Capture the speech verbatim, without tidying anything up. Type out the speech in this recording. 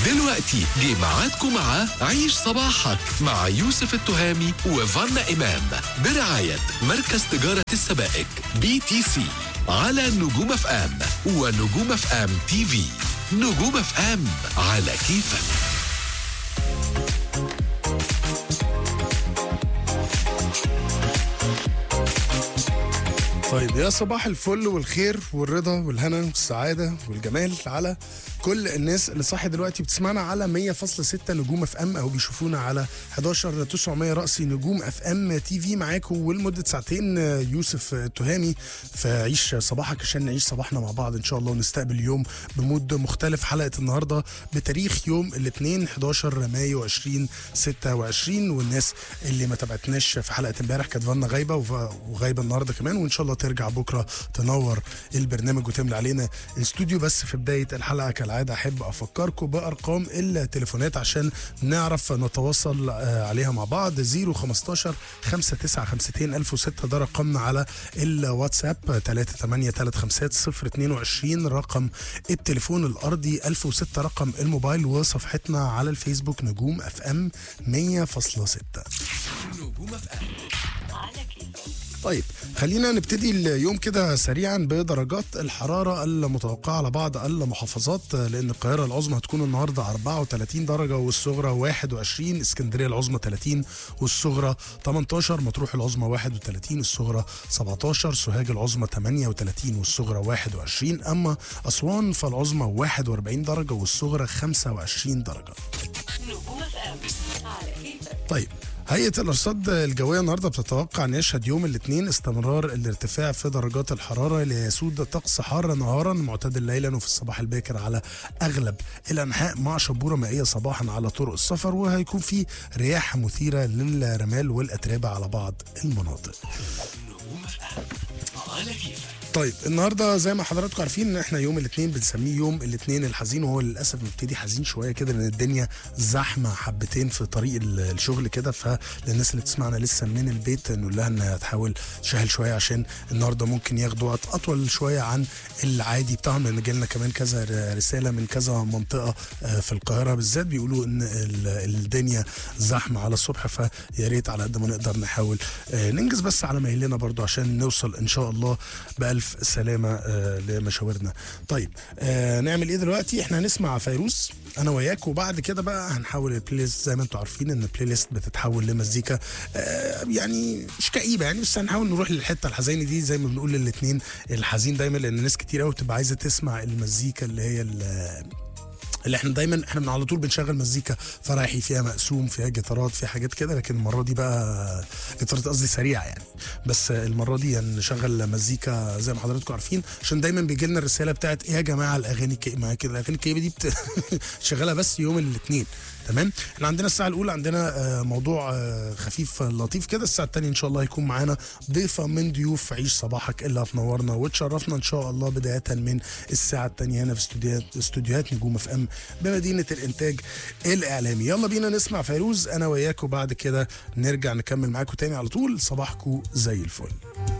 دلوقتي جه ميعادكم مع عيش صباحك مع يوسف التهامي وفانا إمام برعاية مركز تجارة السبائك بي تي سي على نجوم اف ام ونجوم اف ام تي في. نجوم اف ام على كيفك. طيب يا صباح الفل والخير والرضا والهنا والسعادة والجمال على كل الناس اللي صاحي دلوقتي بتسمعنا على مية فاصلة ستة نجوم اف ام او بيشوفونا على حداشر تسعمية رأسي نجوم اف ام تي في. معاكم ولمدة ساعتين يوسف التهامي فعيش صباحك عشان نعيش صباحنا مع بعض ان شاء الله ونستقبل يوم بمود مختلف. حلقة النهاردة بتاريخ يوم الاثنين حداشر مايو ألفين وستة وعشرين، والناس اللي ما تابعتناش في حلقة امبارح كانت فانا غايبة وغايبة النهاردة كمان، وان شاء الله ترجع بكرة تنور البرنامج وتملى علينا الاستوديو. بس في بداية الحلقة كالعادة أحب أفكركم بأرقام التليفونات عشان نعرف نتواصل عليها مع بعض. صفر خمستاشر خمسة تسعة خمستين ألف وستة ده رقمنا على الواتساب، تلاتة تمانية تلاتة خمسات صفر اتنين وعشرين رقم التليفون الأرضي، ألف وستة رقم الموبايل، وصفحتنا على الفيسبوك نجوم اف ام مية فاصلة ستة. نجوم اف ام على كيفك. طيب خلينا نبتدي اليوم كده سريعا بدرجات الحرارة المتوقعة على بعض المحافظات، لأن القاهرة العظمى هتكون النهاردة أربعة وتلاتين درجة والصغرى واحد وعشرين، اسكندرية العظمى تلاتين والصغرى تمنتاشر، مطروح العظمى واحد وتلاتين الصغرى سبعتاشر، سوهاج العظمى تمانية وتلاتين والصغرى واحد وعشرين، أما أسوان فالعظمى واحد وأربعين درجة والصغرى خمسة وعشرين درجة. طيب هيئة الأرصاد الجوية النهاردة بتتوقع أن يشهد يوم الاثنين استمرار الارتفاع في درجات الحرارة ليسود طقس حار نهارا معتدل ليلا وفي الصباح الباكر على أغلب الأنحاء، مع شبورة مائية صباحا على طرق السفر، وهيكون في رياح مثيرة للرمال والأتربة على بعض المناطق. طيب النهارده زي ما حضراتكم عارفين ان احنا يوم الاثنين بنسميه يوم الاثنين الحزين، وهو للاسف مبتدي حزين شويه كده لان الدنيا زحمه حبتين في طريق الشغل كده. فللناس اللي بتسمعنا لسه من البيت نقول لها انها تحاول تشهل شويه عشان النهارده ممكن ياخدوا وقت اطول شويه عن العادي بتاعهم، لان جالنا كمان كذا رساله من كذا منطقه في القاهره بالذات بيقولوا ان الدنيا زحمه على الصبح، فيا ريت على قد ما نقدر نحاول ننجز بس على مهلنا برضو عشان نوصل ان شاء الله بألف سلامة آه لمشاورنا. طيب آه نعمل ايه دلوقتي؟ احنا هنسمع فيروز انا وياك، وبعد كده بقى هنحول البلاي ليست. زي ما انتم عارفين ان البلاي ليست بتتحول لمزيكا آه يعني مش كئيبه يعني، بس هنحاول نروح للحته الحزينه دي زي ما بنقول للاثنين الحزين دايما، لان ناس كتير قوي بتبقى عايزه تسمع المزيكا اللي هي اللي احنا دايما احنا على طول بنشغل مزيكا فرايحي فيها مقسوم فيها جيتارات فيها حاجات كده، لكن المره دي بقى جيتارات قصدي سريعه يعني، بس المره دي هنشغل مزيكا زي ما حضراتكم عارفين عشان دايما بيجي لنا الرساله بتاعت ايه يا جماعه الاغاني الكئيبه كده. الاغاني الكئيبه دي بت... شغاله بس يوم الاثنين. تمام. احنا عندنا الساعه الاولى عندنا موضوع خفيف لطيف كده، الساعه الثانيه ان شاء الله هيكون معانا ضيفه من ضيوف عيش صباحك اللي هتنورنا وتشرفنا ان شاء الله بدايه من الساعه الثانيه هنا في استوديوهات استوديوهات نجوم اف ام بمدينه الانتاج الاعلامي. يلا بينا نسمع فيروز انا وياكم، بعد كده نرجع نكمل معاكم تاني على طول. صباحكم زي الفل.